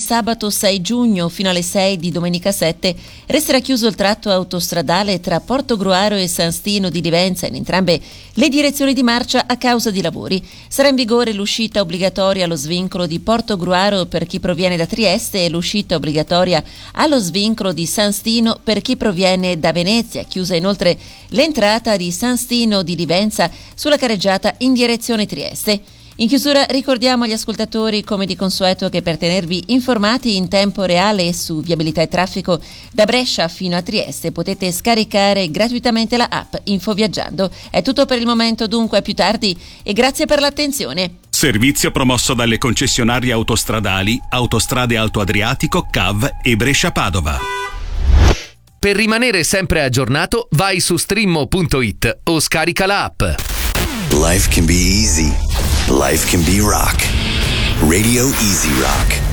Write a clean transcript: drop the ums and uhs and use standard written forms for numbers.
sabato 6 giugno fino alle 6 di domenica 7 resterà chiuso il tratto autostradale tra Portogruaro e San Stino di Livenza in entrambe le direzioni di marcia a causa di lavori. Sarà in vigore l'uscita obbligatoria allo svincolo di Portogruaro per chi proviene da Trieste e l'uscita obbligatoria allo svincolo di San Stino per chi proviene da Venezia. Chiusa inoltre l'entrata di San Stino di Livenza sulla carreggiata in direzione Trieste. In chiusura ricordiamo agli ascoltatori, come di consueto, che per tenervi informati in tempo reale su viabilità e traffico da Brescia fino a Trieste potete scaricare gratuitamente la app InfoViaggiando. È tutto per il momento, dunque a più tardi e grazie per l'attenzione. Servizio promosso dalle concessionarie autostradali Autostrade Alto Adriatico, CAV e Brescia-Padova. Per rimanere sempre aggiornato, vai su streammo.it o scarica la app. Life can be easy. Life can be rock. Radio Easy Rock.